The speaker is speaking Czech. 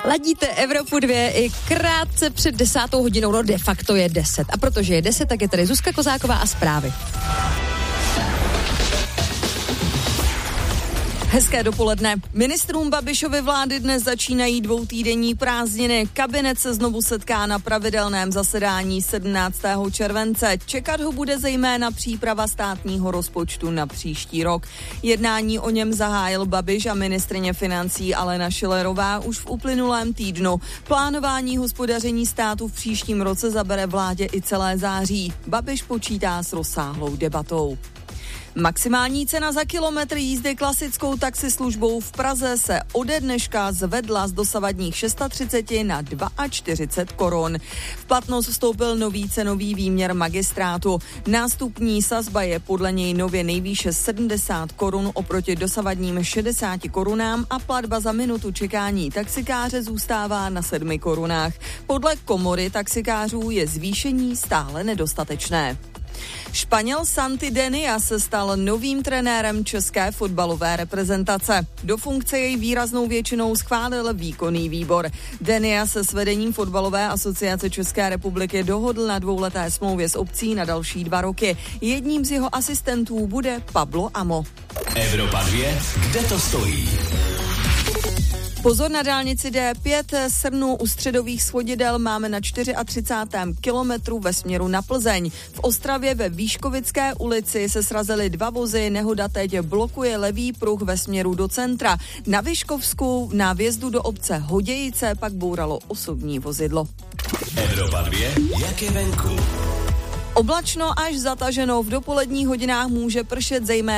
Ladíte Evropu 2 i krátce před 10. hodinou, no de facto je 10. A protože je 10, tak je tady Zuzka Kozáková a zprávy. Hezké dopoledne. Ministrům Babišovy vlády dnes začínají dvoutýdenní prázdniny. Kabinet se znovu setká na pravidelném zasedání 17. července. Čekat ho bude zejména příprava státního rozpočtu na příští rok. Jednání o něm zahájil Babiš a ministryně financí Alena Schillerová už v uplynulém týdnu. Plánování hospodaření státu v příštím roce zabere vládě i celé září. Babiš počítá s rozsáhlou debatou. Maximální cena za kilometr jízdy klasickou taxislužbou v Praze se ode dneška zvedla z dosavadních 630 na 42 korun. V platnost vstoupil nový cenový výměr magistrátu. Nástupní sazba je podle něj nově nejvýše 70 korun oproti dosavadním 60 korunám a platba za minutu čekání taxikáře zůstává na 7 korunách. Podle komory taxikářů je zvýšení stále nedostatečné. Španěl Santi Denia se stal novým trenérem české fotbalové reprezentace. Do funkce jej výraznou většinou schválil výkonný výbor. Denia se s vedením fotbalové asociace České republiky dohodl na 2leté smlouvě s opcí na další 2 roky. Jedním z jeho asistentů bude Pablo Amo. Evropa 2, kde to stojí? Pozor na dálnici D5, srnu u středových svodidel máme na 34. kilometru ve směru na Plzeň. V Ostravě ve Výškovické ulici se srazily 2 vozy, nehoda teď blokuje levý pruh ve směru do centra. Na Vyškovsku na vjezdu do obce Hodějice pak bouralo osobní vozidlo. Evropa 2, jak je venku? Oblačno až zataženo, v dopoledních hodinách může pršet zejména